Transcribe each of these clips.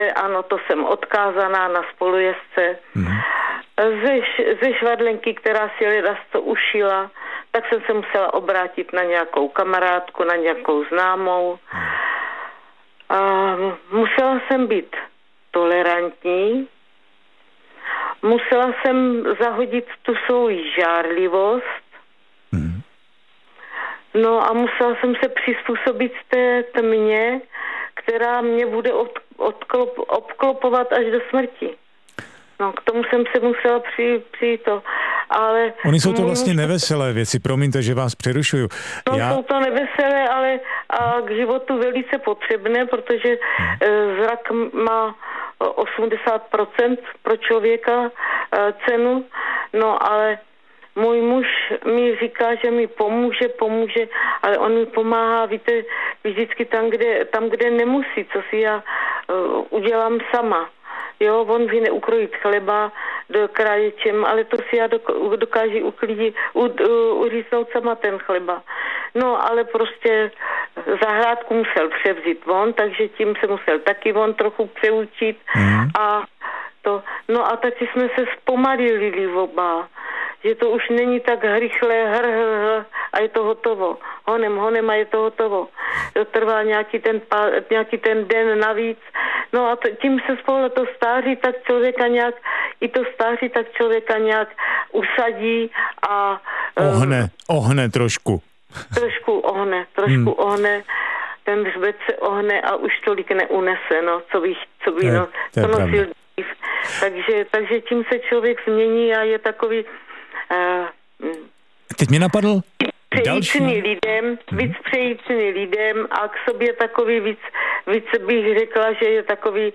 ano, to jsem odkázaná na spolujezdce. Ze švadlenky, která si leda to ušila, tak jsem se musela obrátit na nějakou kamarádku, na nějakou známou. A musela jsem být tolerantní, musela jsem zahodit tu svou žárlivost, no a musela jsem se přizpůsobit té tmě, která mě bude obklopovat až do smrti. No, k tomu jsem se musela přijít to. Ale Oni jsou to vlastně neveselé věci, promiňte, že vás přerušuju. No, jsou to neveselé, ale a k životu velice potřebné, protože zrak má 80% pro člověka cenu, no ale můj muž mi říká, že mi pomůže, ale on mi pomáhá, víte, vždycky tam, kde nemusí, co si já udělám sama. Jo, on ví neukrojit chleba do kráječem, ale to si já dokážu uříznout sama ten chleba. No, ale prostě zahrádku musel převzít on, takže tím se musel taky on trochu přeučit a to. No a taky jsme se zpomalili oba, že to už není tak rychle, a je to hotovo. Honem a je to hotovo. To trvá nějaký ten den navíc. No a tím se spolu to stáří, tak člověka nějak, i to stáří, tak člověka nějak usadí a... Ohne trošku. Trošku ohne. Ten hřbet se ohne a už tolik neunese, no, co by to nosil dřív. Takže tím se člověk změní a je takový... Teď mě napadl víc přejícný lidem a k sobě takový víc bych řekla, že je takový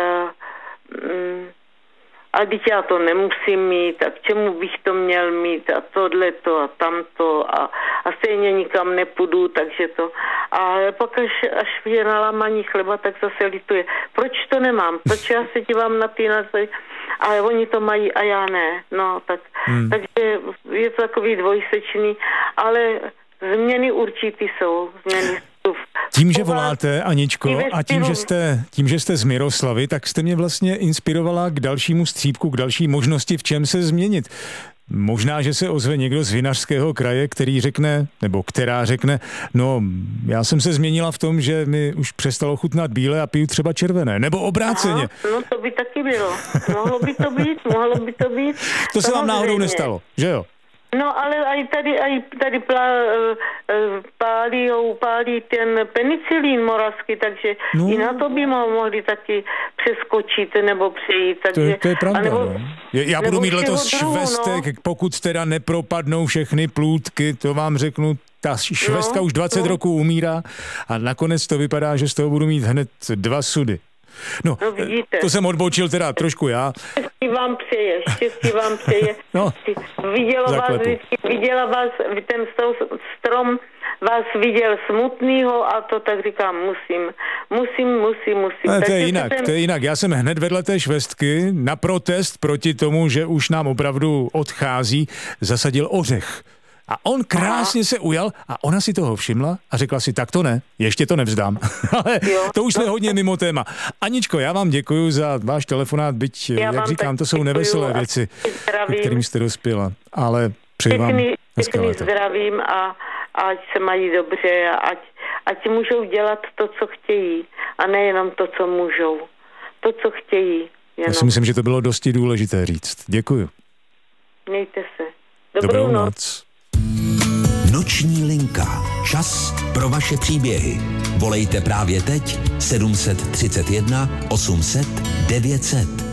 a teď já to nemusím mít a k čemu bych to měl mít a tohleto a tamto a stejně nikam nepůjdu, takže to. A pak až je na lámaní chleba, tak zase lituje. Proč to nemám? Proč já se dívám na ty nazy, ale oni to mají a já ne. No, tak, takže je to takový dvojsečný, ale změny určitý jsou. Tím, že voláte, Aničko, a tím, že jste z Miroslavy, tak jste mě vlastně inspirovala k dalšímu střípku, k další možnosti, v čem se změnit. Možná, že se ozve někdo z Vinařského kraje, který řekne, nebo která řekne, no, já jsem se změnila v tom, že mi už přestalo chutnat bílé a piju třeba červené, nebo obráceně. Aha, no to by taky bylo. Mohlo by to být. To se vám náhodou nestalo, že jo? No, ale i tady pálí ten penicilín moravský, takže i na to by mohli taky přeskočit nebo přejít. Takže, to je pravda, Já budu mít letos švestek, pokud teda nepropadnou všechny plůdky, to vám řeknu, ta švestka už 20 roků umírá a nakonec to vypadá, že z toho budu mít hned 2 sudy. No to jsem odbočil teda trošku já. Štěstí vám přeje. No, viděla vás, ten strom vás viděl smutnýho a to tak říkám, musím. Ne, to je jinak. Já jsem hned vedle té švestky na protest proti tomu, že už nám opravdu odchází, zasadil ořech. A on krásně se ujal a ona si toho všimla a řekla si, tak to ne, ještě to nevzdám. Ale to už jsme hodně mimo téma. Aničko, já vám děkuju za váš telefonát, byť, jak říkám, to jsou neveselé věci, ke kterým jste dospěla. Ale přeji vám hezké léto. Zdravím a ať se mají dobře a ať můžou dělat to, co chtějí a nejenom to, co můžou. To, co chtějí. Jenom. Já si myslím, že to bylo dosti důležité říct. Děkuju. Mějte se. Dobrou noc. Noční linka. Čas pro vaše příběhy. Volejte právě teď 731 800 900.